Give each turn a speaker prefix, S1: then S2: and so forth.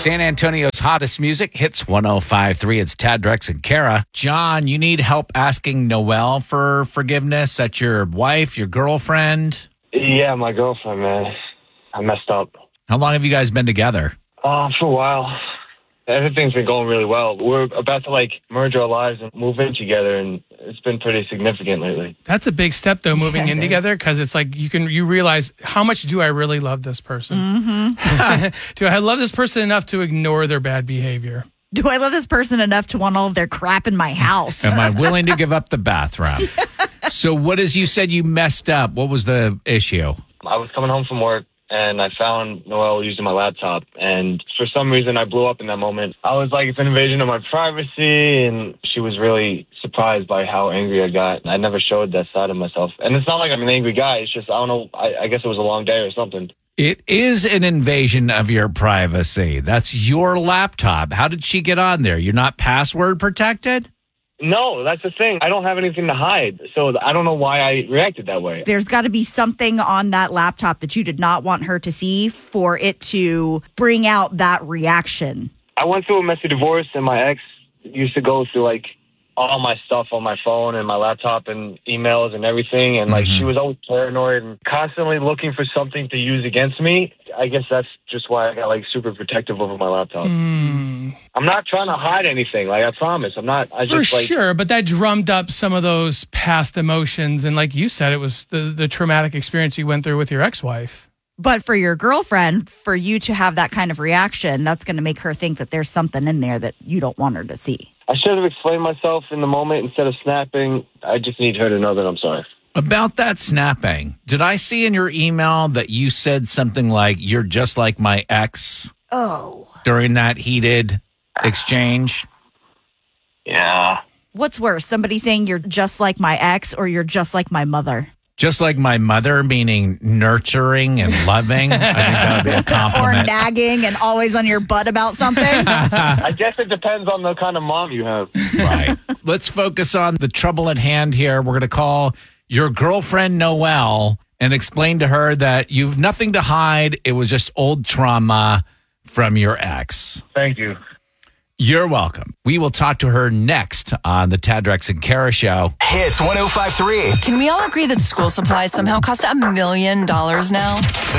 S1: San Antonio's hottest music, Hits 105.3. It's Tad, Drex, and Kara. John, you need help asking Noelle for forgiveness. That's your wife, your girlfriend?
S2: Yeah, my girlfriend, man. I messed up.
S1: How long have you guys been together?
S2: For a while. Everything's been going really well. We're about to, merge our lives and move in together, and it's been pretty significant lately.
S3: That's a big step, though, moving in together, because it's like you realize, how much do I really love this person? Mm-hmm. Do I love this person enough to ignore their bad behavior?
S4: Do I love this person enough to want all of their crap in my house?
S1: Am I willing to give up the bathroom? So what is, you said you messed up. What was the issue?
S2: I was coming home from work, and I found Noelle using my laptop, and for some reason I blew up in that moment. I was like, it's an invasion of my privacy, and she was really surprised by how angry I got. I never showed that side of myself. And it's not like I'm an angry guy. It's just, I don't know, I guess it was a long day or something.
S1: It is an invasion of your privacy. That's your laptop. How did she get on there? You're not password protected?
S2: No, that's the thing. I don't have anything to hide, so I don't know why I reacted that way.
S4: There's got to be something on that laptop that you did not want her to see for it to bring out that reaction.
S2: I went through a messy divorce, and my ex used to go through, all my stuff on my phone and my laptop and emails and everything, and, she was always paranoid and constantly looking for something to use against me. I guess that's just why I got, super protective over my laptop. I'm not trying to hide anything, I promise. I'm not.
S3: Sure, but that drummed up some of those past emotions, and like you said, it was the traumatic experience you went through with your ex-wife.
S4: But for your girlfriend, for you to have that kind of reaction, that's going to make her think that there's something in there that you don't want her to see.
S2: I should have explained myself in the moment instead of snapping. I just need her to know that I'm sorry.
S1: About that snapping, did I see in your email that you said something like, "You're just like my ex"?
S4: Oh.
S1: During that heated exchange?
S2: Yeah.
S4: What's worse, somebody saying you're just like my ex or you're just like my mother?
S1: Just like my mother, meaning nurturing and loving. I think that would be a compliment.
S4: Or nagging and always on your butt about something.
S2: I guess it depends on the kind of mom you have.
S1: Right. Let's focus on the trouble at hand here. We're going to call your girlfriend, Noelle, and explain to her that you've nothing to hide. It was just old trauma from your ex.
S2: Thank you.
S1: You're welcome. We will talk to her next on the Tad, Drex, and Kara Show.
S5: Hits 105.3.
S6: Can we all agree that school supplies somehow cost $1 million now?